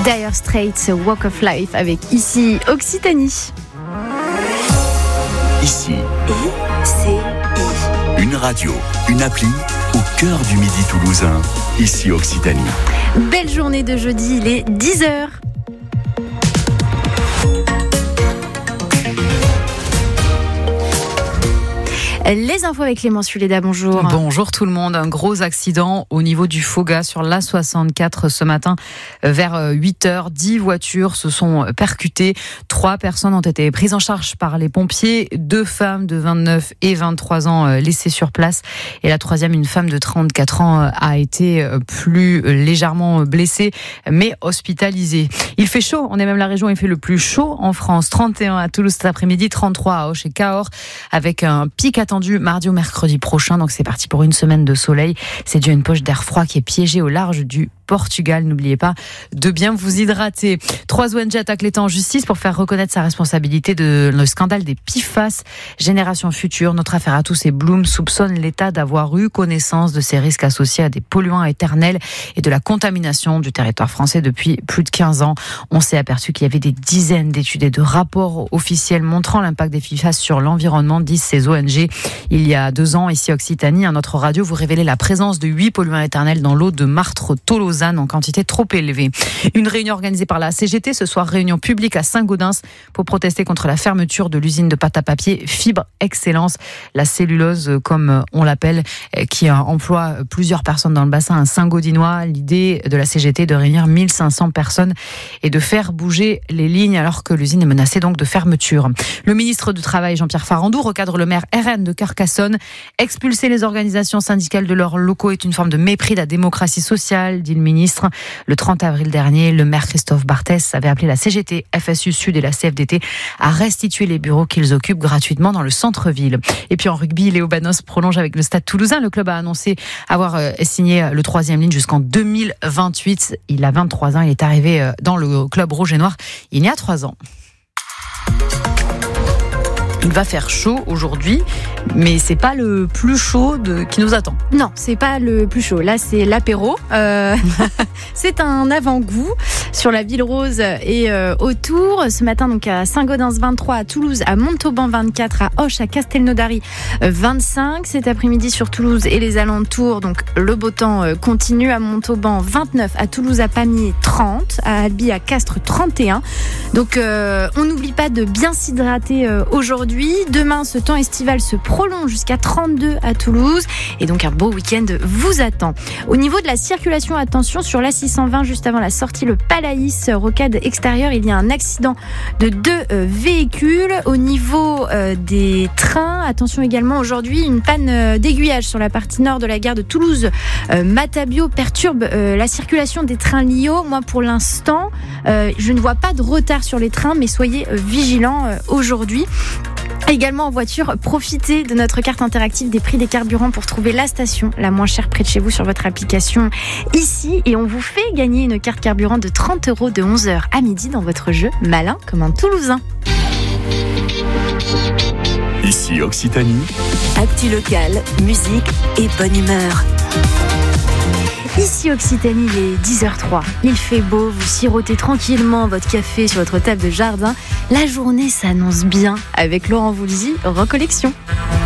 Dire Straits, Walk of Life avec Ici Occitanie. Ici, une radio, une appli au cœur du Midi toulousain. Ici Occitanie. Belle journée de jeudi, il est 10h. Les infos avec Clément Suleda, bonjour. Bonjour tout le monde. Un gros accident au niveau du Foga sur l'A64 ce matin vers 8h. 10 voitures se sont percutées. 3 personnes ont été prises en charge par les pompiers. 2 femmes de 29 et 23 ans laissées sur place. Et la troisième, une femme de 34 ans, a été plus légèrement blessée, mais hospitalisée. Il fait chaud. On est même la région où il fait le plus chaud en France. 31 à Toulouse cet après-midi, 33 à Auch et Cahors, avec un pic attendu mardi ou mercredi prochain. Donc c'est parti pour une semaine de soleil. C'est dû à une poche d'air froid qui est piégée au large du Portugal. N'oubliez pas de bien vous hydrater. 3 ONG attaquent l'État en justice pour faire reconnaître sa responsabilité de le scandale des PFAS. Génération Future, Notre Affaire à tous et Bloom soupçonnent l'État d'avoir eu connaissance de ces risques associés à des polluants éternels et de la contamination du territoire français depuis plus de 15 ans. On s'est aperçu qu'il y avait des dizaines d'études et de rapports officiels montrant l'impact des PFAS sur l'environnement, disent ces ONG. Il y a 2 ans, ici Occitanie, à notre radio, vous révélez la présence de 8 polluants éternels dans l'eau de Martres-Tolosa en quantité trop élevée. Une réunion organisée par la CGT ce soir, réunion publique à Saint-Gaudens pour protester contre la fermeture de l'usine de pâte à papier Fibre Excellence, la cellulose comme on l'appelle, qui emploie plusieurs personnes dans le bassin saint-gaudinois. L'idée de la CGT est de réunir 1500 personnes et de faire bouger les lignes alors que l'usine est menacée donc de fermeture. Le ministre du Travail, Jean-Pierre Farandou, recadre le maire RN de Carcassonne. Expulser les organisations syndicales de leurs locaux est une forme de mépris de la démocratie sociale, dit le ministre. Le 30 avril dernier, le maire Christophe Barthès avait appelé la CGT, FSU Sud et la CFDT à restituer les bureaux qu'ils occupent gratuitement dans le centre-ville. Et puis en rugby, Léo Banos prolonge avec le Stade Toulousain. Le club a annoncé avoir signé le 3e ligne jusqu'en 2028. Il a 23 ans, il est arrivé dans le club rouge et noir il y a 3 ans. Il va faire chaud aujourd'hui, mais c'est pas le plus chaud qui nous attend. Non, c'est pas le plus chaud. Là, c'est l'apéro. C'est un avant-goût sur la Ville Rose et autour. Ce matin, donc à Saint-Gaudens 23, à Toulouse, à Montauban 24, à Auch, à Castelnaudary 25. Cet après-midi sur Toulouse et les alentours, donc le beau temps continue. À Montauban 29, à Toulouse, à Pamiers 30, à Albi, à Castres 31. Donc on n'oublie pas de bien s'hydrater aujourd'hui. Demain, ce temps estival se prolonge jusqu'à 32 à Toulouse et donc un beau week-end vous attend. Au niveau de la circulation, attention sur l'A620 juste avant la sortie le Palaïs, rocade extérieure, il y a un accident de 2 véhicules. Au niveau des trains, attention également aujourd'hui, une panne d'aiguillage sur la partie nord de la gare de Toulouse. Matabio perturbe la circulation des trains Lio. Moi pour l'instant, je ne vois pas de retard sur les trains, mais soyez vigilants aujourd'hui. Également en voiture, profitez de notre carte interactive des prix des carburants pour trouver la station la moins chère près de chez vous sur votre application ici. Et on vous fait gagner une carte carburant de 30 € de 11h à midi dans votre jeu Malin comme un Toulousain. Ici Occitanie. Actu locale, musique et bonne humeur. Ici Occitanie, il est 10h03. Il fait beau, vous sirotez tranquillement votre café sur votre table de jardin. La journée s'annonce bien avec Laurent Voulzy, Recollection.